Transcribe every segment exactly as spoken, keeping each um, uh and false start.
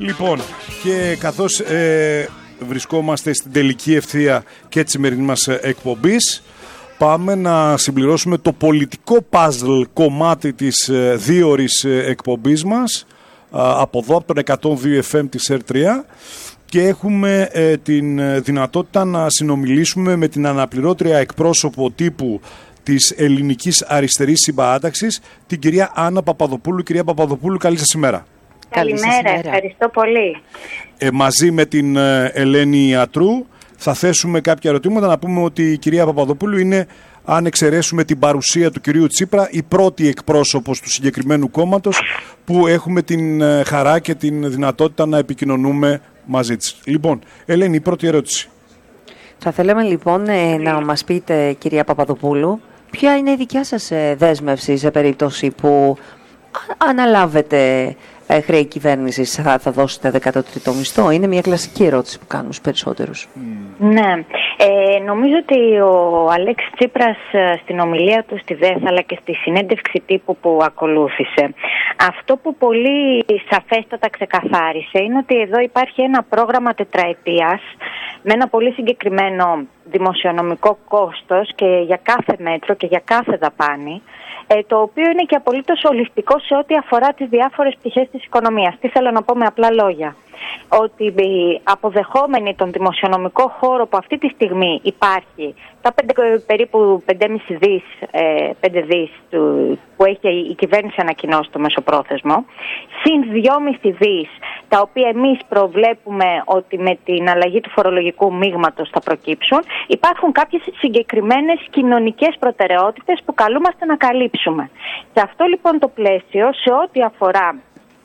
Λοιπόν, και καθώς ε, βρισκόμαστε στην τελική ευθεία και της σημερινής μας εκπομπής, πάμε να συμπληρώσουμε το πολιτικό παζλ κομμάτι της ε, δύο ώρης ε, εκπομπής μας α, από εδώ, από τον εκατόν δύο εφ εμ της ΕΡ τρία, και έχουμε ε, την δυνατότητα να συνομιλήσουμε με την αναπληρώτρια εκπρόσωπο τύπου της Ελληνικής Αριστερής Συμπαράταξης, την κυρία Άννα Παπαδοπούλου. Κυρία Παπαδοπούλου, καλή σας ημέρα. Καλημέρα, ευχαριστώ πολύ. Ε, μαζί με την ε, Ελένη Ιατρού θα θέσουμε κάποια ερωτήματα. Να πούμε ότι η κυρία Παπαδοπούλου είναι, αν εξαιρέσουμε την παρουσία του κυρίου Τσίπρα, η πρώτη εκπρόσωπος του συγκεκριμένου κόμματος που έχουμε την ε, χαρά και την δυνατότητα να επικοινωνούμε μαζί της. Λοιπόν, Ελένη, η πρώτη ερώτηση. Θα θέλαμε λοιπόν ε, να μας πείτε, κυρία Παπαδοπούλου, ποια είναι η δικιά σας ε, δέσμευση σε περίπτωση που α, αναλάβετε ε, χρέη κυβέρνησης, θα, θα δώσετε δέκατο τρίτο μισθό? Είναι μια κλασική ερώτηση που κάνουν στους περισσότερους. Mm. Ναι, ε, νομίζω ότι ο Αλέξης Τσίπρας στην ομιλία του στη ΔΕΘ αλλά και στη συνέντευξη τύπου που ακολούθησε, αυτό που πολύ σαφέστατα ξεκαθάρισε είναι ότι εδώ υπάρχει ένα πρόγραμμα τετραετίας με ένα πολύ συγκεκριμένο δημοσιονομικό κόστος και για κάθε μέτρο και για κάθε δαπάνη, το οποίο είναι και απολύτως ολιστικό σε ό,τι αφορά τις διάφορες πτυχές της οικονομίας. Τι θέλω να πω με απλά λόγια? Ότι αποδεχόμενοι τον δημοσιονομικό χώρο που αυτή τη στιγμή υπάρχει, τα πέντε, περίπου πέντε κόμμα πέντε δις, πέντε δις του, που έχει η κυβέρνηση ανακοινώσει το μεσοπρόθεσμο, συν δύο κόμμα πέντε δις, τα οποία εμείς προβλέπουμε ότι με την αλλαγή του φορολογικού μείγματος θα προκύψουν, υπάρχουν κάποιες συγκεκριμένες κοινωνικές προτεραιότητες που καλούμαστε να καλύψουμε. Σε αυτό λοιπόν το πλαίσιο, σε ό,τι αφορά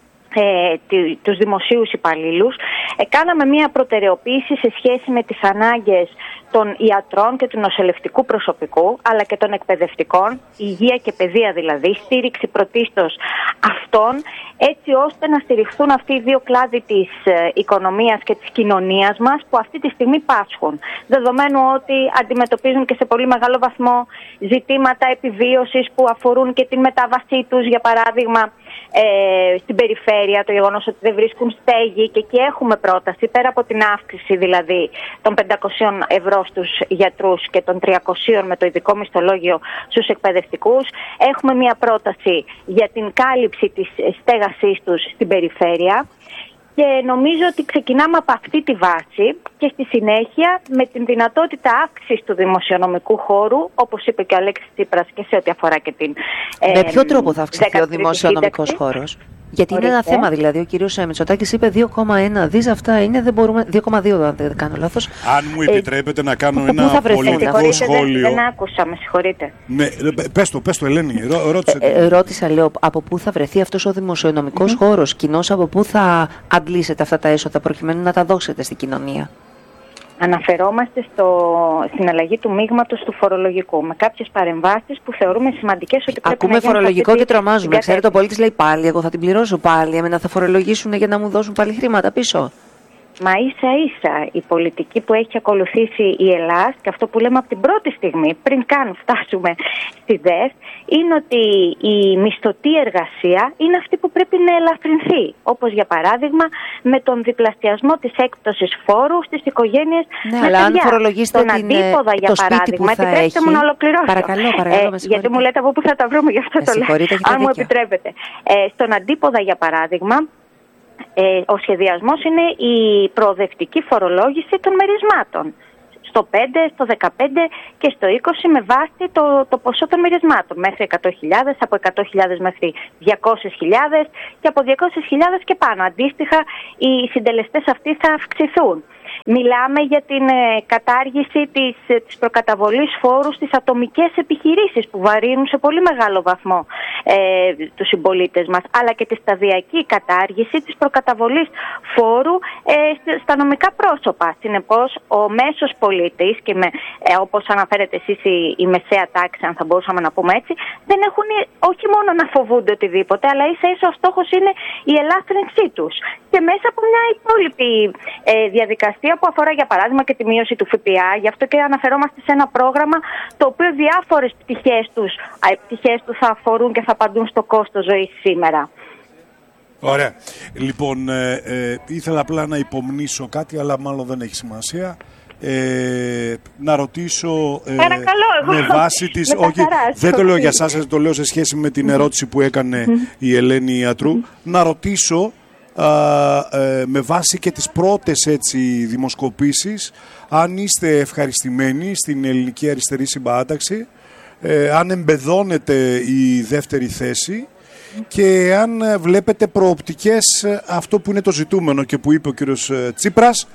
Ε, τους δημοσίους υπαλλήλους, ε, κάναμε μια προτεραιοποίηση σε σχέση με τις ανάγκες των ιατρών και του νοσηλευτικού προσωπικού, αλλά και των εκπαιδευτικών, υγεία και παιδεία δηλαδή, στήριξη πρωτίστως αυτών, έτσι ώστε να στηριχθούν αυτοί οι δύο κλάδοι της ε, οικονομίας και της κοινωνίας μας που αυτή τη στιγμή πάσχουν. Δεδομένου ότι αντιμετωπίζουν και σε πολύ μεγάλο βαθμό ζητήματα επιβίωσης που αφορούν και την μετάβασή τους, για παράδειγμα, Ε, στην περιφέρεια, το γεγονός ότι δεν βρίσκουν στέγη, και εκεί έχουμε πρόταση, πέρα από την αύξηση δηλαδή των πεντακόσια ευρώ στους γιατρούς και των τριακόσια με το ειδικό μισθολόγιο στους εκπαιδευτικούς, έχουμε μια πρόταση για την κάλυψη της στέγασής τους στην περιφέρεια. Και νομίζω ότι ξεκινάμε από αυτή τη βάση και στη συνέχεια με την δυνατότητα αύξησης του δημοσιονομικού χώρου, όπως είπε και ο Αλέξης Τσίπρας, και σε ό,τι αφορά και την... Με ε, ποιο τρόπο θα αυξηθεί ο δημοσιονομικός χώρος? Γιατί είναι ένα θέμα, δηλαδή ο κύριος Μητσοτάκης είπε δύο κόμμα ένα δις, αυτά είναι, δεν μπορούμε, δύο κόμμα δύο αν δεν κάνω λάθος. Αν μου επιτρέπετε ε, να κάνω πού ένα πολιτικό δεν, σχόλιο. Δεν, δεν άκουσα, με συγχωρείτε. Ναι, πες το, πες το Ελένη, ρώ, ρώτησε. Ε, ε, ρώτησα, λέω, από πού θα βρεθεί αυτός ο δημοσιονομικός mm-hmm. χώρος, κοινώς από πού θα αντλήσετε αυτά τα έσοδα προκειμένου να τα δώσετε στην κοινωνία? Αναφερόμαστε στο, στην αλλαγή του μείγματος του φορολογικού, με κάποιες παρεμβάσεις που θεωρούμε σημαντικές ότι πρέπει Ακούμε να γίνουν. φορολογικό και τρομάζουμε. Ξέρετε, ο πολίτης λέει πάλι, εγώ θα την πληρώσω πάλι, εμένα θα φορολογήσουν για να μου δώσουν πάλι χρήματα πίσω. Μα ίσα ίσα η πολιτική που έχει ακολουθήσει η Ελλάδα, και αυτό που λέμε από την πρώτη στιγμή, πριν καν φτάσουμε στη ΔΕΘ, είναι ότι η μισθωτή εργασία είναι αυτή που πρέπει να ελαφρυνθεί. Όπως για παράδειγμα με τον διπλασιασμό της έκπτωσης φόρου στις οικογένειες ναι, με αλλά παιδιά. Αν φορολογήσετε τον την, αντίποδα, για το παράδειγμα, επιτρέψτε μου να ολοκληρώσω. Παρακαλώ, παρακαλώ, ε, γιατί μου λέτε από πού θα τα βρούμε, γι' αυτό το λέω. Αν μου επιτρέπετε. Ε, στον αντίποδα, για παράδειγμα, Ε, ο σχεδιασμός είναι η προοδευτική φορολόγηση των μερισμάτων. Στο πέντε, στο δεκαπέντε και στο είκοσι με βάση το, το ποσό των μερισμάτων. Μέχρι εκατό χιλιάδες, από εκατό χιλιάδες μέχρι διακόσιες χιλιάδες και από διακόσιες χιλιάδες και πάνω. Αντίστοιχα, οι συντελεστές αυτοί θα αυξηθούν. Μιλάμε για την ε, κατάργηση της, ε, της προκαταβολής φόρου στις ατομικές επιχειρήσεις που βαρύνουν σε πολύ μεγάλο βαθμό ε, τους συμπολίτες μας, αλλά και τη σταδιακή κατάργηση της προκαταβολής φόρου ε, στα νομικά πρόσωπα. Συνεπώς, ο μέσος πολίτης, και με, ε, όπως αναφέρετε εσείς η, η μεσαία τάξη, αν θα μπορούσαμε να πούμε έτσι, δεν έχουν όχι μόνο να φοβούνται οτιδήποτε, αλλά ίσα ίσα ο στόχος είναι η ελάφρυνσή τους. Και μέσα από μια υπόλοιπη ε, διαδικασία που αφορά για παράδειγμα και τη μείωση του ΦΠΑ, γι' αυτό και αναφερόμαστε σε ένα πρόγραμμα το οποίο διάφορες πτυχές, τους, πτυχές του θα αφορούν και θα απαντούν στο κόστος ζωής σήμερα. Ωραία. Λοιπόν, ε, ε, ήθελα απλά να υπομνήσω κάτι, αλλά μάλλον δεν έχει σημασία. Ε, να ρωτήσω ε, με βάση της... όχι, δεν το λέω για σας, το λέω σε σχέση με την ερώτηση που έκανε η Ελένη Ιατρού. Να ρωτήσω α, ε, με βάση και τις πρώτες έτσι δημοσκοπήσεις, αν είστε ευχαριστημένοι στην Ελληνική Αριστερή Συμπαράταξη, ε, αν εμπεδώνεται η δεύτερη θέση και αν βλέπετε προοπτικές, αυτό που είναι το ζητούμενο και που είπε ο κύριος Τσίπρας,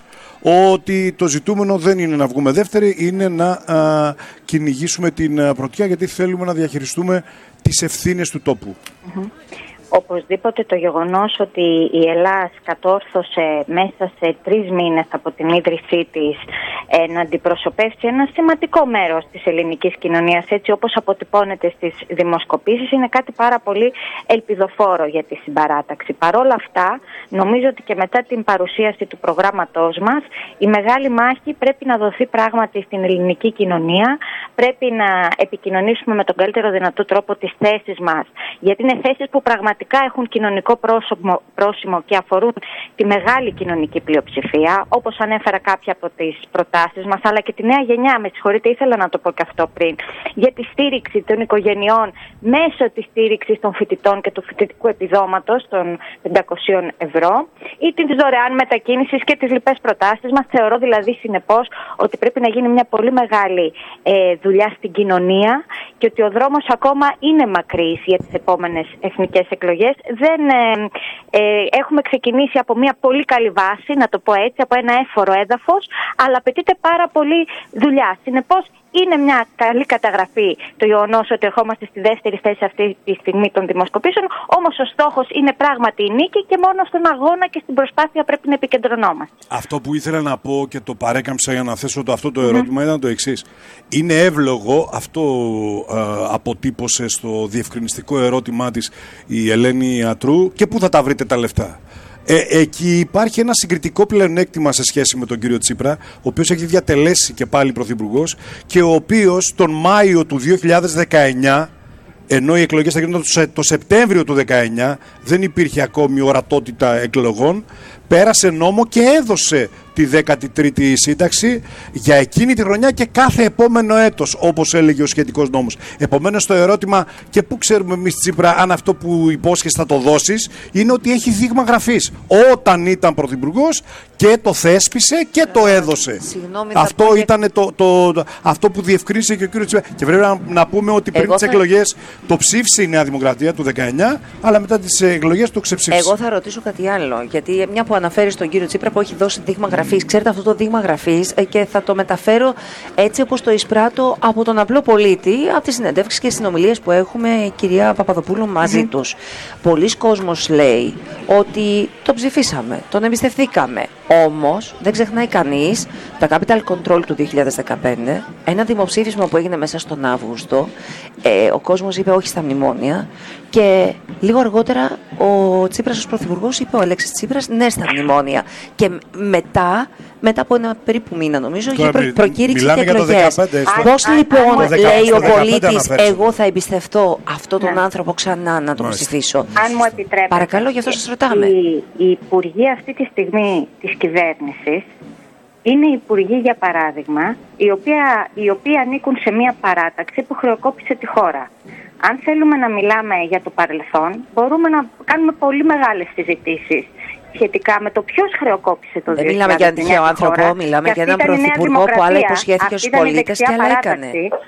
ότι το ζητούμενο δεν είναι να βγούμε δεύτεροι, είναι να α, κυνηγήσουμε την πρωτιά, γιατί θέλουμε να διαχειριστούμε τις ευθύνες του τόπου. Mm-hmm. Οπωσδήποτε το γεγονός ότι η Ελλάδα κατόρθωσε μέσα σε τρεις μήνες από την ίδρυσή της ε, να αντιπροσωπεύσει ένα σημαντικό μέρος της ελληνικής κοινωνίας, έτσι όπως αποτυπώνεται στις δημοσκοπήσεις, είναι κάτι πάρα πολύ ελπιδοφόρο για τη συμπαράταξη. Παρ' όλα αυτά, νομίζω ότι και μετά την παρουσίαση του προγράμματός μας, η μεγάλη μάχη πρέπει να δοθεί πράγματι στην ελληνική κοινωνία, πρέπει να επικοινωνήσουμε με τον καλύτερο δυνατό τρόπο τις θέσεις μας, γιατί είναι θέσεις που πραγματικά έχουν κοινωνικό πρόσωπο, πρόσημο και αφορούν τη μεγάλη κοινωνική πλειοψηφία, όπως ανέφερα κάποια από τις προτάσεις μας, αλλά και τη νέα γενιά, με συγχωρείτε, ήθελα να το πω και αυτό πριν, για τη στήριξη των οικογενειών μέσω της στήριξης των φοιτητών και του φοιτητικού επιδόματος των πεντακόσια ευρώ ή της δωρεάν μετακίνησης και τις λοιπές προτάσεις μας. Θεωρώ δηλαδή συνεπώς ότι πρέπει να γίνει μια πολύ μεγάλη ε, δουλειά στην κοινωνία και ότι ο δρόμος ακόμα είναι μακρύς για τις επόμενες εθνικές εκλογές. Δεν ε, ε, έχουμε ξεκινήσει από μια πολύ καλή βάση, να το πω έτσι, από ένα έφορο έδαφος, αλλά απαιτείται πάρα πολύ δουλειά. Συνεπώς, είναι μια καλή καταγραφή το γεγονός ότι ερχόμαστε στη δεύτερη θέση αυτή τη στιγμή των δημοσκοπήσεων, όμως ο στόχος είναι πράγματι η νίκη και μόνο στον αγώνα και στην προσπάθεια πρέπει να επικεντρωνόμαστε. Αυτό που ήθελα να πω και το παρέκαμψα για να θέσω το, αυτό το ερώτημα mm-hmm. ήταν το εξής. Είναι εύλογο, αυτό ε, αποτύπωσε στο διευκρινιστικό ερώτημά της η Ελένη Ιατρού, και πού θα τα βρείτε τα λεφτά. Ε, εκεί υπάρχει ένα συγκριτικό πλεονέκτημα σε σχέση με τον κύριο Τσίπρα, ο οποίος έχει διατελέσει και πάλι πρωθυπουργός και ο οποίος τον Μάιο του δύο χιλιάδες δεκαεννιά, ενώ οι εκλογές θα γίνονταν το Σεπτέμβριο του δεκαεννιά, δεν υπήρχε ακόμη ορατότητα εκλογών, πέρασε νόμο και έδωσε τη δέκατη τρίτη σύνταξη για εκείνη τη χρονιά και κάθε επόμενο έτος, όπως έλεγε ο σχετικός νόμος. Επομένως το ερώτημα, και πού ξέρουμε εμείς, Τσίπρα, αν αυτό που υπόσχεσαι θα το δώσεις, είναι ότι έχει δείγμα γραφής. Όταν ήταν πρωθυπουργός και το θέσπισε και το έδωσε. Συγγνώμη, αυτό πω... ήταν το, το, το, αυτό που διευκρίνησε και ο κύριος Τσίπρα. Και πρέπει να, να πούμε ότι πριν τις θα... εκλογές το ψήφισε η Νέα Δημοκρατία του δεκαεννιά, αλλά μετά τις εκλογές το ξεψήφισε. Εγώ θα ρωτήσω κάτι άλλο, γιατί μια που αναφέρει στον κύριο Τσίπρα που έχει δώσει δείγμα γραφής, ξέρετε αυτό το δείγμα γραφής, και θα το μεταφέρω έτσι όπως το εισπράττω από τον απλό πολίτη, από τις συνεντεύξεις και συνομιλίες που έχουμε, κυρία Παπαδοπούλου, μαζί mm-hmm. τους. Πολλοί κόσμος λέει ότι τον ψηφίσαμε, τον εμπιστευθήκαμε. Όμως δεν ξεχνάει κανείς τα Capital Control του δύο χιλιάδες δεκαπέντε, ένα δημοψήφισμα που έγινε μέσα στον Αύγουστο. Ε, ο κόσμος είπε όχι στα μνημόνια και λίγο αργότερα ο Τσίπρας ως πρωθυπουργός είπε, ο Αλέξης Τσίπρας, ναι στα μνημόνια. Και μετά, μετά από ένα περίπου μήνα νομίζω, είχε προ, προκήρυξη και εκλογές. Πώς λοιπόν το λέει ο πολίτης, εγώ θα εμπιστευτώ αυτόν τον ναι. άνθρωπο ξανά να τον ψηφίσω? Αν μου επιτρέπετε. Παρακαλώ, γι' αυτό σας ρωτάμε. Οι, οι υπουργοί αυτή τη στιγμή της κυβέρνησης είναι υπουργοί, για παράδειγμα, οι οποίοι, οι οποίοι ανήκουν σε μια παράταξη που χρεοκόπησε τη χώρα. Αν θέλουμε να μιλάμε για το παρελθόν, μπορούμε να κάνουμε πολύ μεγάλες συζητήσεις σχετικά με το ποιος χρεοκόπησε το δύο χιλιάδες εννιά. Δεν μιλάμε για έναν τυχαίο άνθρωπο, μιλάμε για έναν πρωθυπουργό που άλλα υποσχέθηκε στους πολίτες και άλλα έκανε.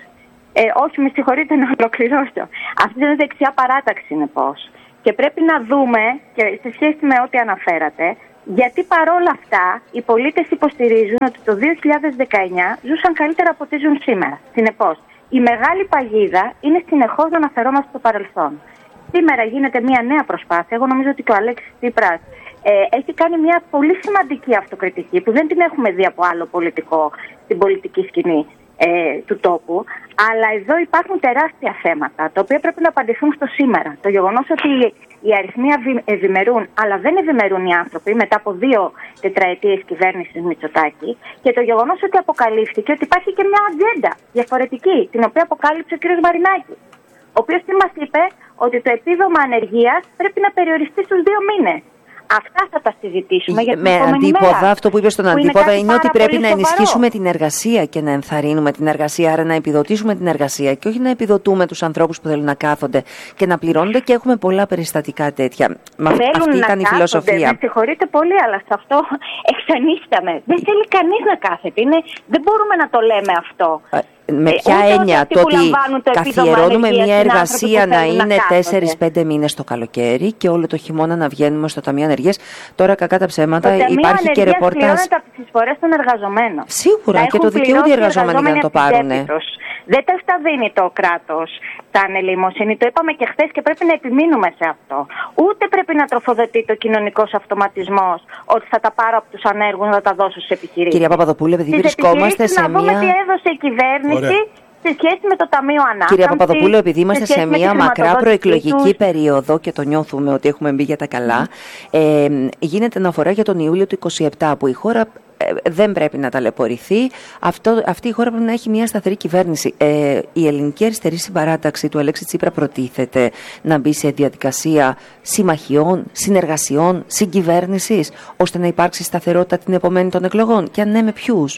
Ε, όχι, με συγχωρείτε να ολοκληρώσω. Αυτή είναι δεξιά παράταξη, συνεπώς. Και πρέπει να δούμε, και σε σχέση με ό,τι αναφέρατε, γιατί παρόλα αυτά οι πολίτες υποστηρίζουν ότι το δύο χιλιάδες δεκαεννιά ζούσαν καλύτερα από ό,τι ζουν σήμερα. Συνεπώς, η μεγάλη παγίδα είναι συνεχώς να αναφερόμαστε στο παρελθόν. Σήμερα γίνεται μια νέα προσπάθεια. Εγώ νομίζω ότι και ο Αλέξης Τσίπρας ε, έχει κάνει μια πολύ σημαντική αυτοκριτική που δεν την έχουμε δει από άλλο πολιτικό στην πολιτική σκηνή ε, του τόπου. Αλλά εδώ υπάρχουν τεράστια θέματα τα οποία πρέπει να απαντηθούν στο σήμερα. Το γεγονός ότι οι αριθμοί ευημερούν, αλλά δεν ευημερούν οι άνθρωποι μετά από δύο τετραετίες κυβέρνησης Μητσοτάκη, και το γεγονός ότι αποκαλύφθηκε ότι υπάρχει και μια ατζέντα διαφορετική, την οποία αποκάλυψε ο κ. Μαρινάκης, ο οποίος τι μας είπε? ότι το επίδομα ανεργίας πρέπει να περιοριστεί στους δύο μήνες. Αυτά θα τα συζητήσουμε για την με επόμενη αντίποδα, μέρα, αυτό που είπε στον που αντίποδα είναι, είναι ότι πρέπει να σοβαρό. ενισχύσουμε την εργασία και να ενθαρρύνουμε την εργασία, άρα να επιδοτήσουμε την εργασία και όχι να επιδοτούμε τους ανθρώπους που θέλουν να κάθονται και να πληρώνονται, και έχουμε πολλά περιστατικά τέτοια. Μα Θέλουν αυτή να ήταν η κάθονται, φιλοσοφία. με συγχωρείτε πολύ, αλλά σε αυτό εξανίσταμε. Δεν θέλει κανείς να κάθεται. Είναι, δεν μπορούμε να το λέμε αυτό. Με Ε, ποια ούτε έννοια? αυτοί Το που ότι λαμβάνουν το επίδομα καθιερώνουμε ανεργίας μια είναι εργασία άνθρωποι που να θέλουν να είναι κάθονται. τέσσερις πέντε μήνες το καλοκαίρι και όλο το χειμώνα να βγαίνουμε στο Ταμείο Ανεργίας. Τώρα, κακά τα ψέματα, Το Ταμείο υπάρχει και Ανεργίας ρεπορτάζ. πληρώνεται από τις εισφορές των εργαζομένων. Σίγουρα, Τα και έχουν το δικαιούνται οι πληρώσει εργαζόμενοι να το από τις πάρουνε. έπιτρος. Δεν τα στα δίνει το κράτος τα ανελημοσύνη. Το είπαμε και χθες και πρέπει να επιμείνουμε σε αυτό. Ούτε πρέπει να τροφοδοτεί το κοινωνικός αυτοματισμός ότι θα τα πάρω από τους ανέργους να τα δώσω στις επιχειρήσεις. Κυρία Παπαδοπούλου, επειδή Στις βρισκόμαστε σε να δούμε μια. τι έδωσε η κυβέρνηση. Ωραία. Σε σχέση με το Ταμείο Ανάκαμψης. Κυρία Παπαδοπούλου, επειδή είμαστε σε, σε μια μακρά χρηματοδότησή προεκλογική τους. περίοδο και το νιώθουμε ότι έχουμε μπει για τα καλά, ε, γίνεται αναφορά για τον Ιούλιο του είκοσι επτά, που η χώρα ε, δεν πρέπει να ταλαιπωρηθεί. Αυτό, αυτή η χώρα πρέπει να έχει μια σταθερή κυβέρνηση. Ε, η ελληνική αριστερή συμπαράταξη του Αλέξη Τσίπρα προτίθεται να μπει σε διαδικασία συμμαχιών, συνεργασιών, συγκυβέρνησης, ώστε να υπάρξει σταθερότητα την επομένη των εκλογών? Και αν ναι, με ποιους?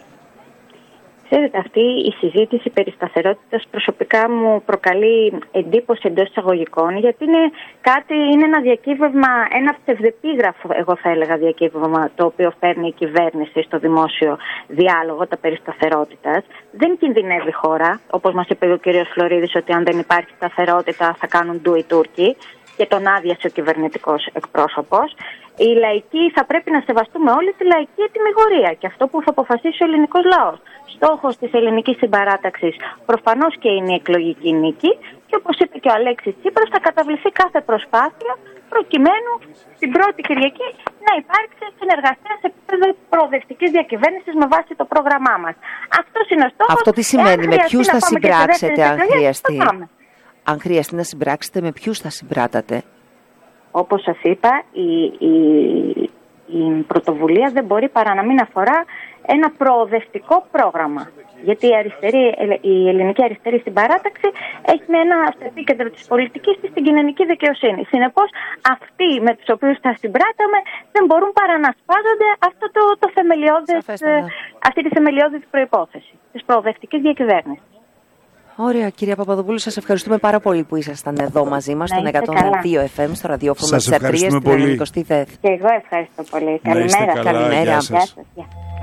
Ξέρετε, αυτή η συζήτηση περί σταθερότητας προσωπικά μου προκαλεί εντύπωση εντός εισαγωγικών, γιατί είναι κάτι, είναι ένα διακύβευμα, ένα ψευδεπίγραφο, εγώ θα έλεγα, διακύβευμα, το οποίο φέρνει η κυβέρνηση στο δημόσιο διάλογο, τα περί σταθερότητας. Δεν κινδυνεύει η χώρα, όπως μας είπε ο κ. Φλωρίδης, ότι αν δεν υπάρχει σταθερότητα θα κάνουν ντου οι Τούρκοι, και τον άδειασε ο κυβερνητικός εκπρόσωπος. Οι λαϊκοί θα πρέπει να σεβαστούμε όλοι τη λαϊκή ετυμηγορία και αυτό που θα αποφασίσει ο ελληνικός λαός. Στόχος της ελληνικής συμπαράταξης προφανώς και είναι η εκλογική νίκη, και όπως είπε και ο Αλέξης Τσίπρας, θα καταβληθεί κάθε προσπάθεια προκειμένου την πρώτη Κυριακή να υπάρξει συνεργασία σε επίπεδο προοδευτικής διακυβέρνησης με βάση το πρόγραμμά μας. Αυτός είναι ο στόχος. Αυτό τι σημαίνει? Με ποιους θα συμπράξετε, αν εκλογές, χρειαστεί? Αν χρειαστεί να συμπράξετε, με ποιους θα συμπράτατε? Όπως σας είπα, η, η, η πρωτοβουλία δεν μπορεί παρά να μην αφορά ένα προοδευτικό πρόγραμμα. Γιατί η, αριστερή, η ελληνική αριστερή συμπαράταξη έχει ένα στο επίκεντρο της πολιτικής της την κοινωνική δικαιοσύνη. Συνεπώς, αυτοί με τους οποίους θα συμπράταμε δεν μπορούν παρά να σπάζονται αυτό το, το θεμελιώδες, αυτή τη θεμελιώδη προϋπόθεση της προοδευτικής διακυβέρνησης. Ωραία, κυρία Παπαδοπούλου, σας ευχαριστούμε πάρα πολύ που ήσασταν εδώ μαζί μας στον εκατόν δύο εφ εμ στο ραδιόφωνο της Ερτρίας στην ενενηκοστή Δεθ. Και εγώ ευχαριστώ πολύ. Καλημέρα. Καλημέρα. Γεια σας. Γεια σας.